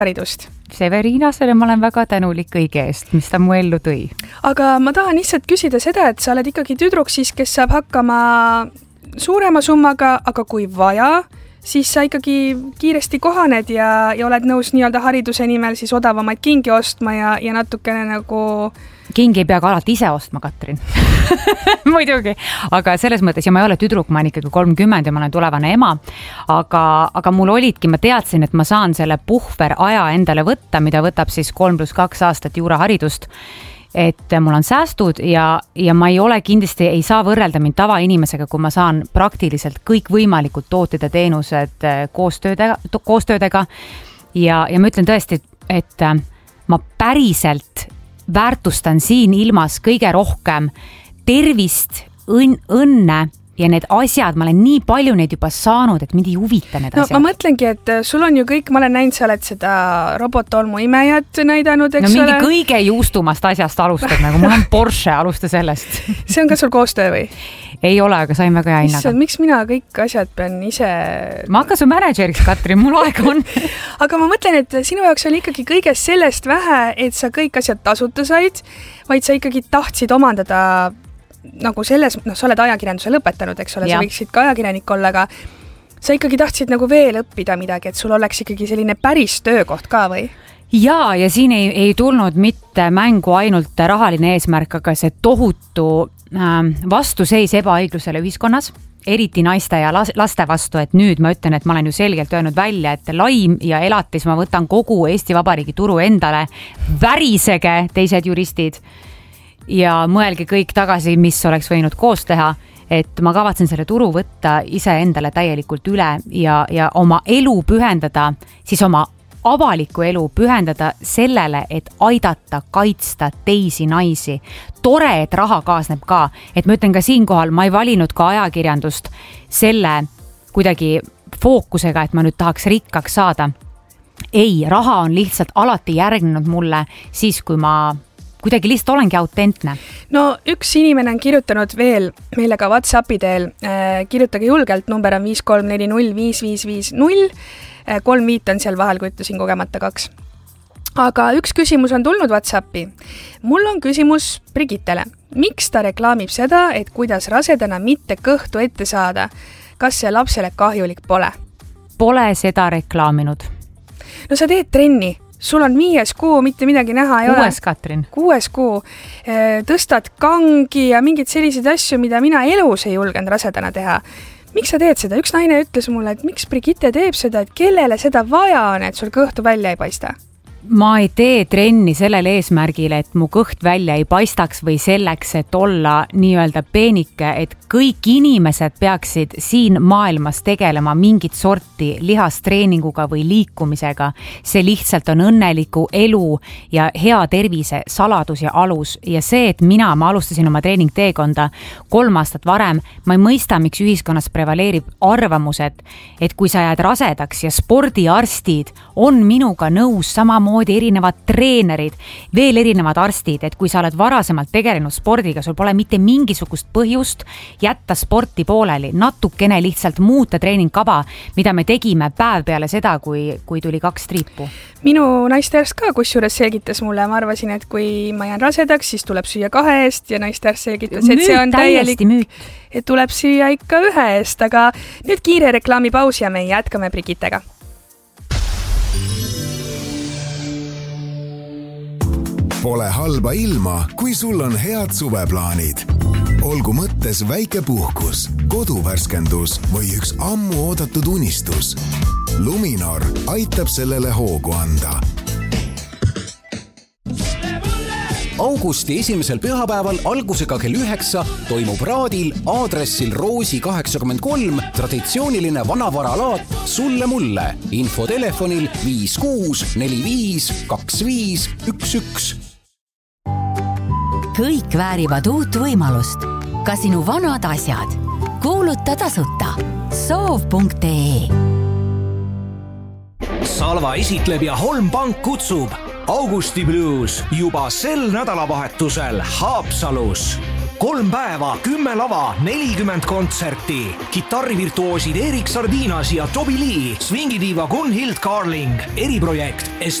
haridust. Severinasele ma olen väga tänulik kõige eest, mis ta mu ellu tõi. Aga ma tahan lihtsalt küsida seda, et sa oled ikkagi tüdruk siis, kes saab hakkama suurema summaga, aga kui vaja, siis sa ikkagi kiiresti kohaned ja oled nõus nii-öelda hariduse nimel siis odavamaid kingi ostma ja natukene nagu... Kingi ei pea ka alati ise ostma, Katrin. Muidugi. Aga selles mõttes, ja ma ei ole tüdruk, ma olen ikkagi 30 ja ma olen tulevane ema. Aga mul olidki, ma teadsin, et ma saan selle puhver aja endale võtta, mida võtab siis 3+2 aastat juuraharidust. Et mul on säästud ja ma ei ole kindlasti, ei saa võrrelda mind tavainimesega, kui ma saan praktiliselt kõik võimalikud tooted ja teenused koostöödega. Ja ma ütlen tõesti, et ma päriselt väärtustan siin ilmas kõige rohkem tervist, õnne ja need asjad, ma olen nii palju neid juba saanud, et mind ei huvita need asjad. Ma mõtlengi, et sul on ju kõik, ma olen näinud, sa oled seda robotolmu imejat näidanud, eks ole? No mingi kõige juustumast asjast alustad, nagu mul on Porsche, alusta sellest. See on ka sul koostöö või? Ei ole, aga sain väga hea hinnaga. Miks mina kõik asjad pean ise... Ma hakka su mänedžeriks, Katrin, mul aega on. Aga ma mõtlen, et sinu jaoks on ikkagi kõigest sellest vähe, et sa kõik asjad tasuta said, vaid sa ikkagi tahtsid omandada nagu selles, sa oled ajakirjanduse lõpetanud, eks ole, sa võiksid ka ajakirjanik olla, aga sa ikkagi tahtsid nagu veel õppida midagi, et sul oleks ikkagi selline päris töökoht ka või? Ja siin ei tulnud mitte mängu ainult rahaline eesmärk, aga see tohutu vastuseis ebaõiglusele ühiskonnas, eriti naiste ja laste vastu, et nüüd ma ütlen, et ma olen ju selgelt öelnud välja, et laim ja elatis ma võtan kogu Eesti Vabariigi turu endale, värisege teised juristid ja mõelge kõik tagasi, mis oleks võinud koos teha, et ma kavatsen selle turu võtta ise endale täielikult üle ja oma elu pühendada, siis oma avalikku elu pühendada sellele, et aidata, kaitsta teisi naisi. Tore, et raha kaasneb ka. Et ma ütlen ka siinkohal, ma ei valinud ka ajakirjandust selle kuidagi fookusega, et ma nüüd tahaks rikkaks saada. Ei, raha on lihtsalt alati järgnenud mulle siis, kui ma kuidagi lihtsalt olengi autentne. No üks inimene on kirjutanud veel meile ka WhatsAppi teel. Kirjutage julgelt, number on 53405550. 3 on seal vahel, kui ütlesin kogemata 2. Aga üks küsimus on tulnud WhatsAppi. Mul on küsimus Brigittele. Miks ta reklaamib seda, et kuidas rasedana mitte kõhtu ette saada? Kas see lapsele kahjulik pole? Pole seda reklaaminud. No sa teed trenni. Sul on 5 kuu, mitte midagi näha ei ole. 6, Katrin. 6 kuu. Tõstad kangi ja mingid sellised asju, mida mina elus ei julgenud rasedana teha. Miks sa teed seda? Üks naine ütles mulle, et miks Brigitte teeb seda, et kellele seda vaja on, et sul kõhtu välja ei paista? Ma ei tee trenni sellel eesmärgil, et mu kõht välja ei paistaks või selleks, et olla nii-öelda peenike, et kõik inimesed peaksid siin maailmas tegelema mingit sorti lihastreeninguga või liikumisega. See lihtsalt on õnneliku elu ja hea tervise saladus ja alus. Ja see, et ma alustasin oma treeningteekonda 3 aastat varem, ma ei mõista, miks ühiskonnas prevaleerib arvamused, et kui sa jääd rasedaks ja spordiarstid on minuga nõus samamoodi erinevad treenerid, veel erinevad arstid, et kui sa oled varasemalt tegelenud spordiga, sul pole mitte mingisugust põhjust jätta sporti pooleli, natukene lihtsalt muuta treeningkava, mida me tegime päev peale seda, kui tuli 2 triipu. Minu naistearst ka kusjuures selgitas mulle, ma arvasin, et kui ma jään rasedaks, siis tuleb süüa 2 eest ja naistearst selgitas, et see on täielik, et tuleb süüa ikka 1 eest, aga nüüd kiire reklaamipaus ja me jätkame Brigittega. Pole halba ilma, kui sul on head suveplaanid. Olgu mõttes väike puhkus, koduvärskendus või üks ammu oodatud unistus. Luminor aitab sellele hoogu anda. Augusti 1. pühapäeval algusega kell 9 toimub Raadil aadressil Roosi 83 traditsiooniline vanavaralaat Sulle mulle. Info telefonil 5645 2511. Kõik väärivad uut võimalust. Ka sinu vanad asjad. Kuuluta tasuta. Soov.ee. Salva esitleb ja Holmpank kutsub Augusti Blues juba sel nädalavahetusel Haapsalus. 3 päeva, 10 lava, 40 kontserti. Kitarrivirtuoosid Erik Sardinas ja Toby Lee, svingidiiva Gunhild Carling, eriprojekt